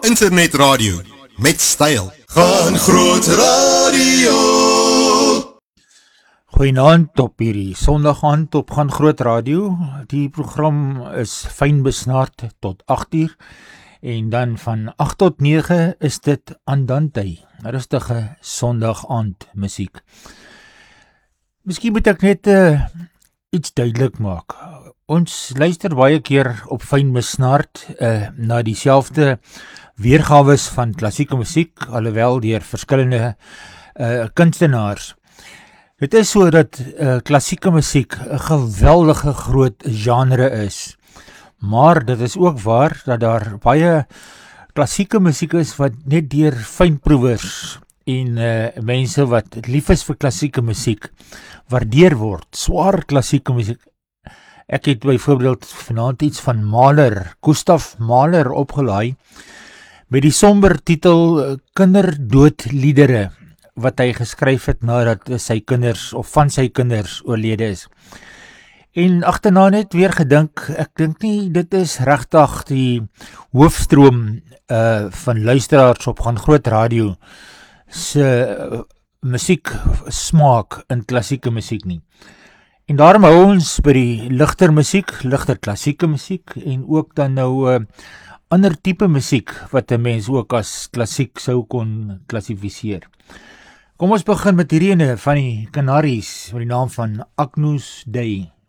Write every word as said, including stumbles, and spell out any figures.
Internetradio met styl. Gaan Groot Radio. Goeienaand op hierdie Sondaгаand op Gaan Groot Radio. Die program is fyn besnaard tot agt uur en dan van agt tot nege is dit Andante, rustige Sondagaand musiek. Miskien moet ek net uh, iets duidelik maak. Ons luister baie keer op fyn besnaard uh, na dieselfde weergawes van klassieke musiek, alhoewel deur verskillende uh, kunstenaars. Het is so dat uh, klassieke musiek 'n geweldige groot genre is, maar dit is ook waar dat daar baie klassieke musiek is wat net deur fynproevers en uh, mense wat lief is vir klassieke musiek waardeer word, swaar klassieke musiek. Ek het byvoorbeeld vanaand iets van Mahler, Gustav Mahler opgelaai, met die somber titel Kinderdoodliedere, wat hy geskryf het nadat sy kinders, of van sy kinders oorlede is. En agterna net weer gedink, ek dink nie, dit is regtig die hoofstroom uh, van luisteraars op Gaan Groot Radio se uh, musiek smaak in klassieke musiek nie. En daarom hou ons by die ligter musiek, ligter klassieke musiek, en ook dan nou uh, ander type musiek, wat 'n mens ook as klassiek sou kon klassifiseer. Kom ons begin met hierdie ene van die Canaries, met die naam van Agnus Dei.